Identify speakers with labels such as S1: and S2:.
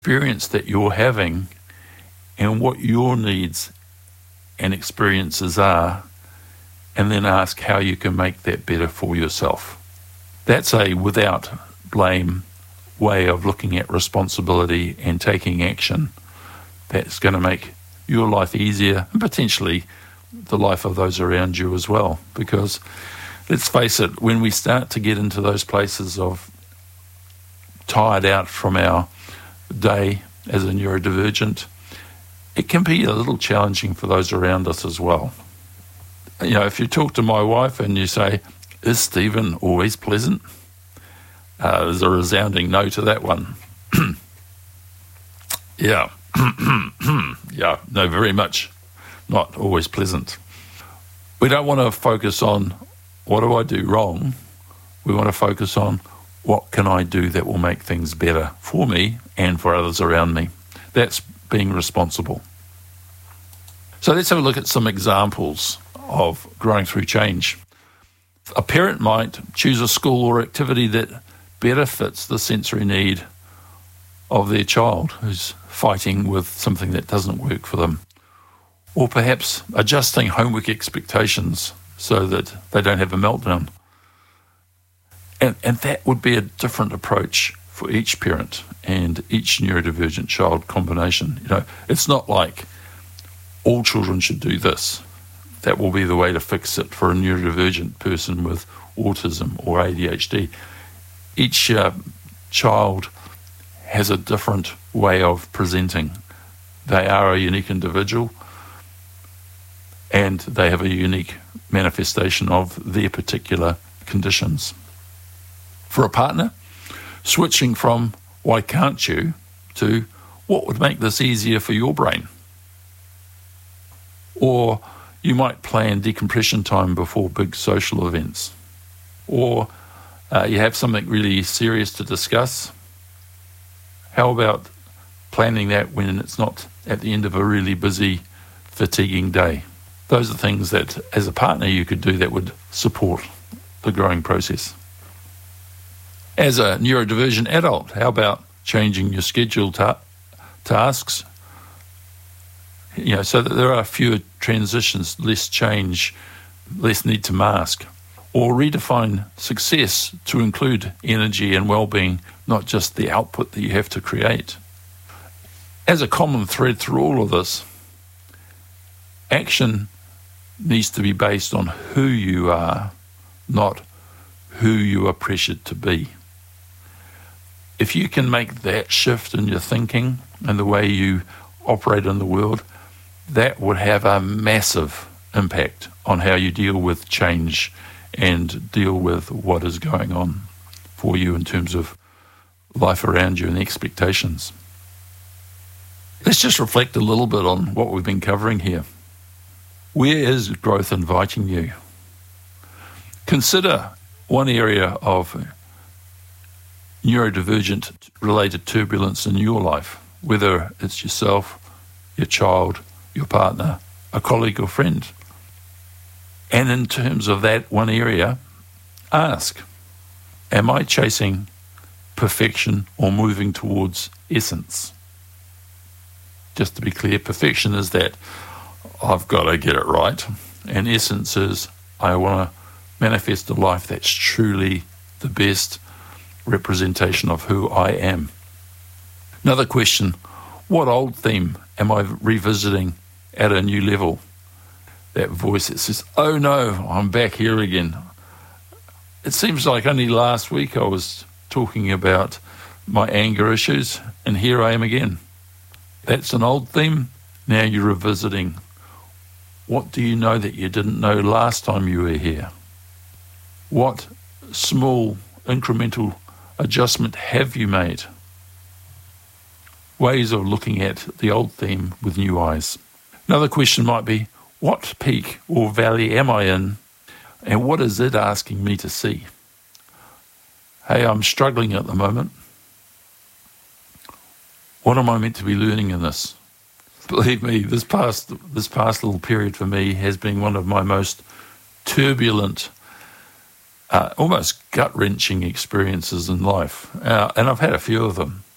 S1: experience that you're having and what your needs and experiences are, and then ask how you can make that better for yourself. That's a without blame way of looking at responsibility and taking action that's going to make your life easier and potentially the life of those around you as well. Because let's face it, when we start to get into those places of tired out from our day as a neurodivergent, it can be a little challenging for those around us as well. You know, if you talk to my wife and you say, "Is Stephen always pleasant?" There's a resounding no to that one. Yeah. Yeah, no, very much not always pleasant. We don't want to focus on what do I do wrong. We want to focus on what can I do that will make things better for me and for others around me. That's being responsible. So let's have a look at some examples of growing through change. A parent might choose a school or activity that better fits the sensory need of their child who's fighting with something that doesn't work for them. Or perhaps adjusting homework expectations so that they don't have a meltdown. And that would be a different approach for each parent and each neurodivergent child combination. You know, it's not like all children should do this. That will be the way to fix it for a neurodivergent person with autism or ADHD. Each child has a different way of presenting. They are a unique individual and they have a unique manifestation of their particular conditions. For a partner, switching from "why can't you" to "what would make this easier for your brain?" Or you might plan decompression time before big social events. Or you have something really serious to discuss. How about planning that when it's not at the end of a really busy, fatiguing day? Those are things that, as a partner, you could do that would support the growing process. As a neurodivergent adult, how about changing your schedule tasks? You know, so that there are fewer transitions, less change, less need to mask. Or redefine success to include energy and well-being, not just the output that you have to create. As a common thread through all of this, action needs to be based on who you are, not who you are pressured to be. If you can make that shift in your thinking and the way you operate in the world, that would have a massive impact on how you deal with change and deal with what is going on for you in terms of life around you and expectations. Let's just reflect a little bit on what we've been covering here. Where is growth inviting you? Consider one area of neurodivergent related turbulence in your life, whether it's yourself, your child, your partner, a colleague or friend. And in terms of that one area, ask, am I chasing perfection or moving towards essence? Just to be clear, perfection is that I've got to get it right, and essence is I want to manifest a life that's truly the best representation of who I am. Another question, what old theme am I revisiting at a new level? That voice that says, "Oh no, I'm back here again." It seems like only last week I was talking about my anger issues, and here I am again. That's an old theme. Now you're revisiting. What do you know that you didn't know last time you were here? What small incremental adjustment have you made? Ways of looking at the old theme with new eyes. Another question might be, what peak or valley am I in, and what is it asking me to see? Hey, I'm struggling at the moment. What am I meant to be learning in this? Believe me, this past little period for me has been one of my most turbulent, almost gut-wrenching experiences in life. And I've had a few of them.